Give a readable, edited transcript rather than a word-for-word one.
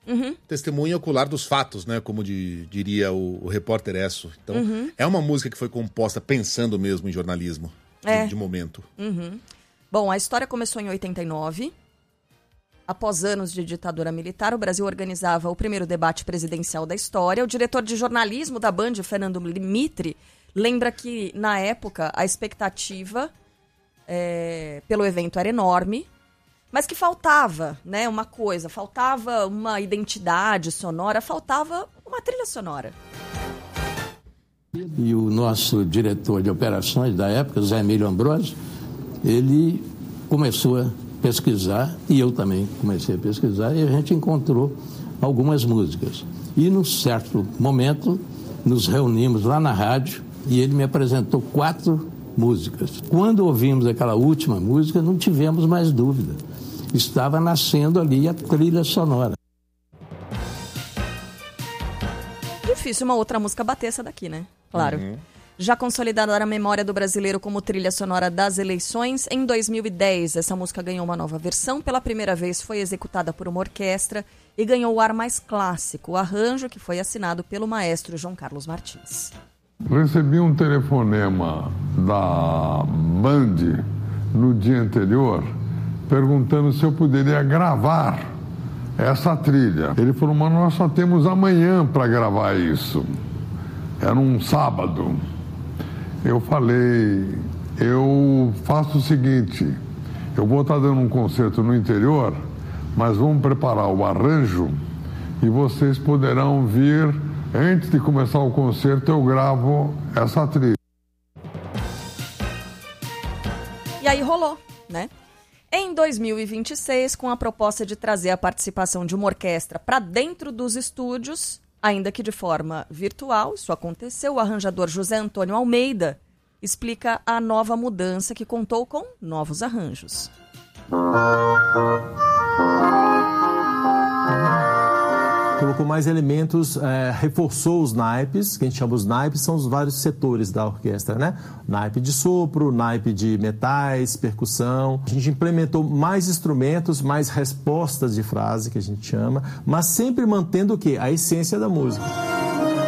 testemunha ocular dos fatos, né? Como diria o repórter Esso. Então, é uma música que foi composta pensando mesmo em jornalismo, de momento. Bom, a história começou em 89. Após anos de ditadura militar, o Brasil organizava o primeiro debate presidencial da história. O diretor de jornalismo da Band, Fernando Mitre, lembra que, na época, a expectativa pelo evento era enorme, mas que faltava, né, uma coisa, faltava uma identidade sonora, faltava uma trilha sonora. E o nosso diretor de operações da época, Zé Emílio Ambrosio, ele começou a pesquisar, e eu também comecei a pesquisar, e a gente encontrou algumas músicas. E num certo momento, nos reunimos lá na rádio, e ele me apresentou 4 músicas. Quando ouvimos aquela última música, não tivemos mais dúvida. Estava nascendo ali a trilha sonora. Difícil uma outra música bater essa daqui, né? Claro. Já consolidada na memória do brasileiro como trilha sonora das eleições, em 2010 essa música ganhou uma nova versão. Pela primeira vez foi executada por uma orquestra e ganhou o ar mais clássico, o arranjo que foi assinado pelo maestro João Carlos Martins. Recebi um telefonema da Band no dia anterior perguntando se eu poderia gravar essa trilha. Ele falou, mas nós só temos amanhã para gravar isso. Era um sábado. Eu falei, eu faço o seguinte, eu vou estar dando um concerto no interior, mas vamos preparar o arranjo e vocês poderão vir, antes de começar o concerto, eu gravo essa trilha. E aí rolou, né? Em 2026, com a proposta de trazer a participação de uma orquestra para dentro dos estúdios, ainda que de forma virtual, isso aconteceu, o arranjador José Antônio Almeida explica a nova mudança que contou com novos arranjos. Colocou mais elementos, reforçou os naipes, que a gente chama os naipes, são os vários setores da orquestra, né? Naipe de sopro, naipe de metais, percussão. A gente implementou mais instrumentos, mais respostas de frase, que a gente chama, mas sempre mantendo o quê? A essência da música.